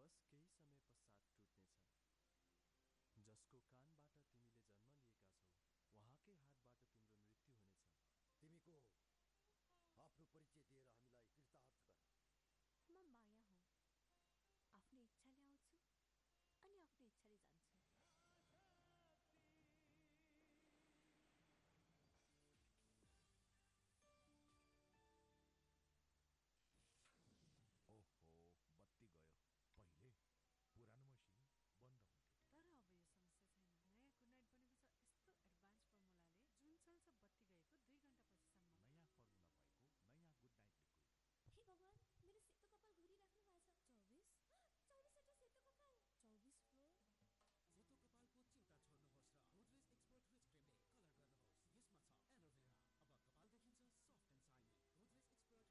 बस केही समय पश्चात टुट्नेछ। जसको कानबाट तिमीले जन्म लिएका छौ उहाँकै हातबाट तिम्रो मृत्यु हुनेछ। तिमी को हो? आफ्नो परिचय दिएर हामीलाई कृतार्थ गर। म माया हुँ। आफ्नो इच्छाले आउँछु अनि आफ्नो इच्छाले जान्छु।